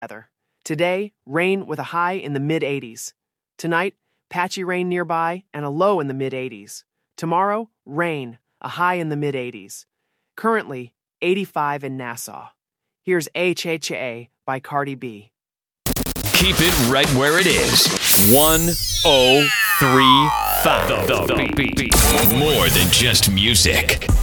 weather. Today, rain with a high in the mid-80s. Tonight, patchy rain nearby and a low in the mid-80s. Tomorrow, rain, a high in the mid-80s. Currently, 85 in Nassau. Here's HHA by Cardi B. Keep it right where it is. 1035. The beat. More than just music.